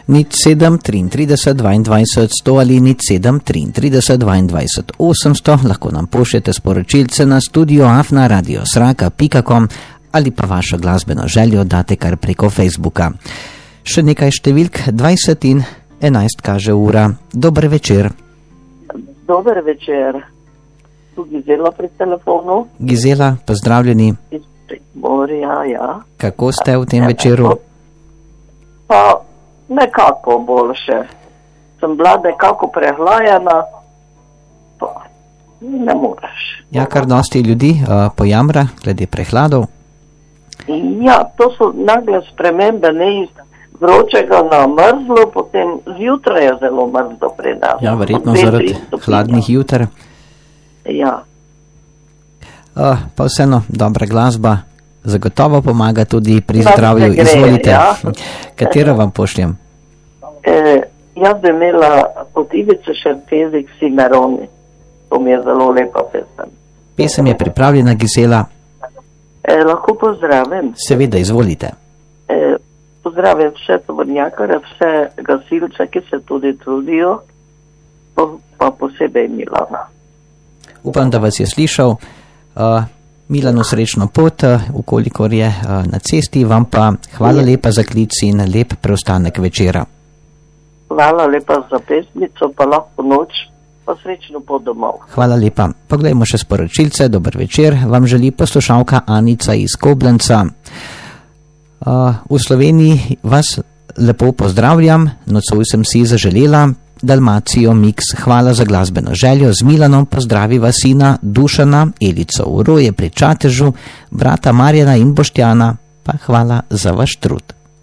0733 22 100 ali 0733 22 800. Lahko nam pošljete sporočilce na studio@radiosraka.com ali pa vašo glasbeno željo date kar preko Facebooka. Še nekaj številk, 20 in 11 kaže ura. Dober večer. Dober večer. Tu Gizela pri telefonu. Gizela, pozdravljeni. Iz Primorja, ja. Kako ste v tem večeru? Pa nekako boljše. Sem bila nekako prehlajena, pa ne moreš. Ja, kar dosti ljudi pojamra glede prehladov. Ja, to so nagle spremembe, ne iz vročega na mrzlo, potem zjutraj je zelo mrzlo pri nas. Ja, verjetno zaradi hladnih juter. Ja. Pa vseeno, dobra glasba zagotovo pomaga tudi pri zdravju. Izvolite, ja. Katero vam pošljem? Jaz bi imela od Ivice Šerpezik Cimeroni. To mi je zelo lepa pesem. Pesem je pripravljena, Gizela. Lahko pozdravim. Seveda, izvolite. Pozdravim vse tovornjakare, vse gasilce, ki se tudi trudijo, pa posebej Milana. Upam, da vas je slišal. Milanu srečno pot, ukolikor je na cesti, vam pa hvala lepa za klic in lep preostanek večera. Hvala lepa za pesmico, pa lahko noč, pa srečno pot domov. Hvala lepa. Poglejmo še sporočilce. Dober večer, vam želi poslušalka Anica iz Koblenca. V Sloveniji vas lepo pozdravljam, nocoj sem si zaželela Dalmacijo Mix. Hvala za glasbeno željo. Z Milanom pozdraviva sina Dušana, Elico v Roje pri Čatežu, brata Marjana in Boštjana, pa hvala za vaš trud.